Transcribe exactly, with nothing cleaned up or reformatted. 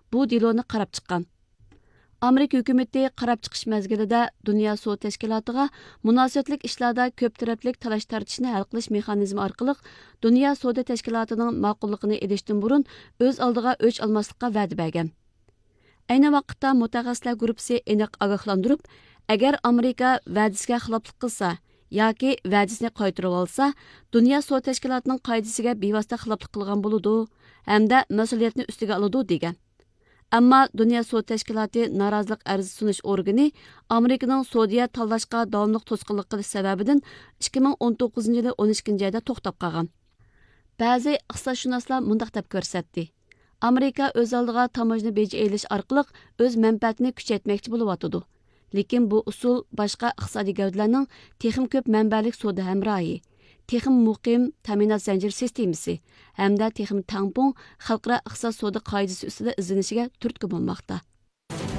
bu deloni qarab chiqqan. Amerika hökuməti qarab chiqish mezgilida Dünya Suv Təşkilatıga münasibətlik ishlarda ko'p taraflik talash tartishni hal qilish mexanizmi orqali Dünya Suv Təşkilatıning ma'qulligini elishdan burun o'z oldiga o'ch olmaslikqa va'da bergan. Ayni vaqtda mutaxassislar guruhi aniq ogohlantirib, agar Amerika va'dasiga xiloflik qilsa yoki va'dasini qaytarib olsa, Dünya Suv Təşkilatıning qoidasiga bevosita xiloflik qilgan bo'ladi hamda mas'uliyatni ustiga oladi degan. Ammo Dünya Suv Təşkilatı norozilik arzi sunish organi Amerikaning Saudiya tanlashga davomli to'sqinlik qilish sababidan ikki ming o'n to'qqizinchi yili o'n ikkinchi oyda to'xtab qolgan. Ba'zi iqtisodshunoslar mundaq deb ko'rsatdi. Amerika o'z oldiga tamojni beji elish orqali o'z manfaatini kuchaytmoqchi bo'lyotidi. Lekin bu usul boshqa iqtisodiy gavdalarning texim ko'p manbalik savdo hamrohi, texim muqim ta'minot zanjir sistemasi hamda texim tampon xalqaro iqtisod savdo qoidasi ustida izlanishiga turtki bo'lmoqda.